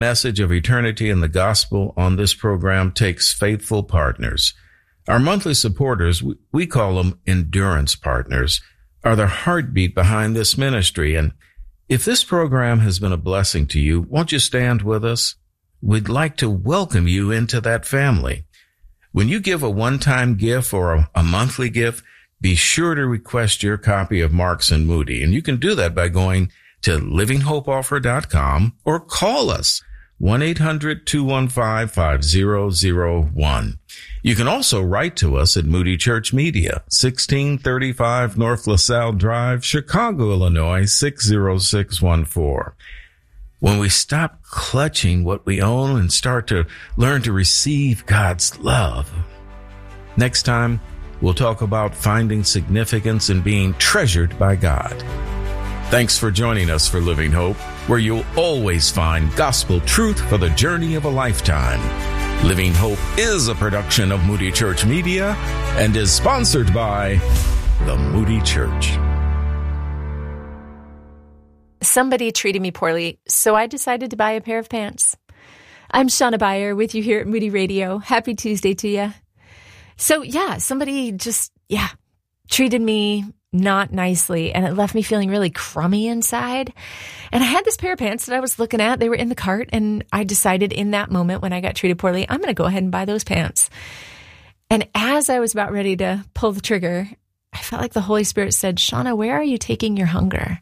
message of eternity and the gospel on this program takes faithful partners. Our monthly supporters, we call them endurance partners, are the heartbeat behind this ministry. And if this program has been a blessing to you, won't you stand with us? We'd like to welcome you into that family. When you give a one-time gift or a monthly gift, be sure to request your copy of Marks and Moody. And you can do that by going to livinghopeoffer.com or call us 1-800-215-5001. You can also write to us at Moody Church Media, 1635 North LaSalle Drive, Chicago, Illinois, 60614. When we stop clutching what we own and start to learn to receive God's love. Next time, we'll talk about finding significance in being treasured by God. Thanks for joining us for Living Hope, where you'll always find gospel truth for the journey of a lifetime. Living Hope is a production of Moody Church Media and is sponsored by the Moody Church. Somebody treated me poorly, so I decided to buy a pair of pants. I'm Shauna Beyer with you here at Moody Radio. Happy Tuesday to you. So somebody just, treated me not nicely, and it left me feeling really crummy inside. And I had this pair of pants that I was looking at. They were in the cart, and I decided in that moment when I got treated poorly, I'm going to go ahead and buy those pants. And as I was about ready to pull the trigger, I felt like the Holy Spirit said, Shauna, where are you taking your hunger?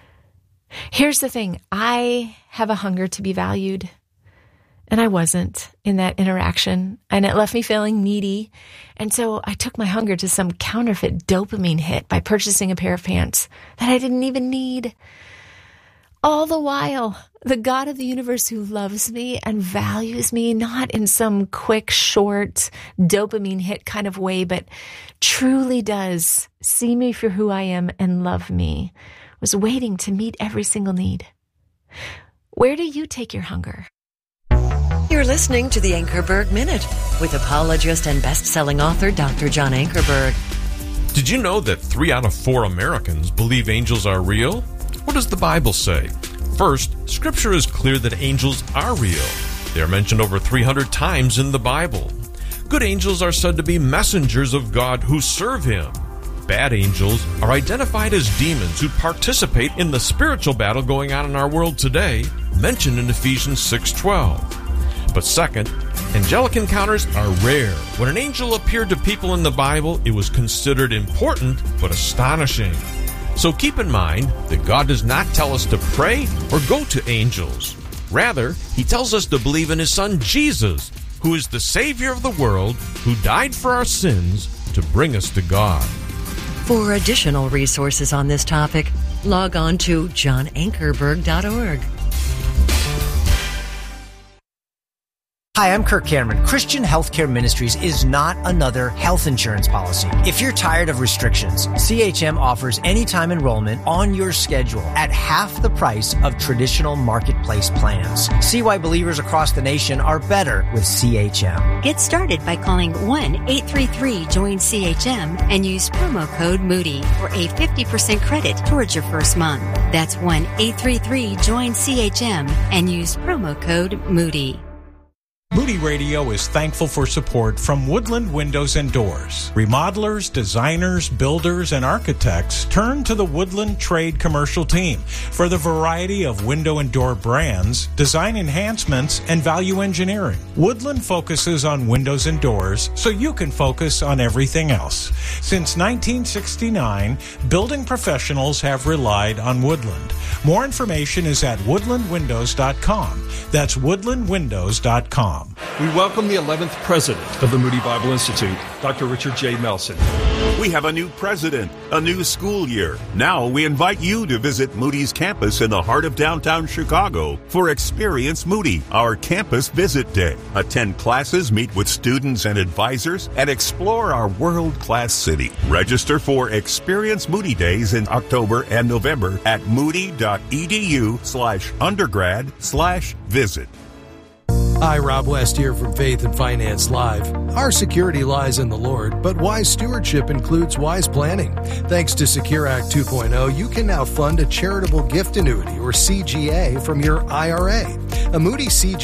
Here's the thing. I have a hunger to be valued, and I wasn't in that interaction, and it left me feeling needy. And so I took my hunger to some counterfeit dopamine hit by purchasing a pair of pants that I didn't even need. All the while, the God of the universe who loves me and values me, not in some quick, short dopamine hit kind of way, but truly does see me for who I am and love me, was waiting to meet every single need. Where do you take your hunger? You're listening to the Ankerberg Minute with apologist and best-selling author Dr. John Ankerberg. Did you know that 3 out of 4 Americans believe angels are real? What does the Bible say? First, Scripture is clear that angels are real. They are mentioned over 300 times in the Bible. Good angels are said to be messengers of God who serve Him. Bad angels are identified as demons who participate in the spiritual battle going on in our world today, mentioned in Ephesians 6:12. But second, angelic encounters are rare. When an angel appeared to people in the Bible, it was considered important but astonishing. So keep in mind that God does not tell us to pray or go to angels. Rather, He tells us to believe in His Son Jesus, who is the Savior of the world, who died for our sins to bring us to God. For additional resources on this topic, log on to johnankerberg.org. Hi, I'm Kirk Cameron. Christian Healthcare Ministries is not another health insurance policy. If you're tired of restrictions, CHM offers anytime enrollment on your schedule at half the price of traditional marketplace plans. See why believers across the nation are better with CHM. Get started by calling 1-833-JOIN-CHM and use promo code Moody for a 50% credit towards your first month. That's 1-833-JOIN-CHM and use promo code Moody. Moody Radio is thankful for support from Woodland Windows and Doors. Remodelers, designers, builders, and architects turn to the Woodland Trade Commercial Team for the variety of window and door brands, design enhancements, and value engineering. Woodland focuses on windows and doors so you can focus on everything else. Since 1969, building professionals have relied on Woodland. More information is at woodlandwindows.com. That's woodlandwindows.com. We welcome the 11th president of the Moody Bible Institute, Dr. Richard J. Melson. We have a new president, a new school year. Now we invite you to visit Moody's campus in the heart of downtown Chicago for Experience Moody, our campus visit day. Attend classes, meet with students and advisors, and explore our world-class city. Register for Experience Moody Days in October and November at moody.edu/undergrad/visit. Hi, Rob West here from Faith and Finance Live. Our security lies in the Lord, but wise stewardship includes wise planning. Thanks to Secure Act 2.0, you can now fund a charitable gift annuity, or CGA, from your IRA. A Moody CGA